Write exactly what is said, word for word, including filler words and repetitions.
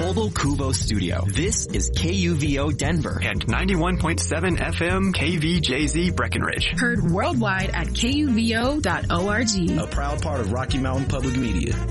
Mobile Kubo studio. This is K U V O Denver and ninety-one point seven F M K V J Z Breckenridge. Heard worldwide at K U V O dot org. A proud part of Rocky Mountain Public Media.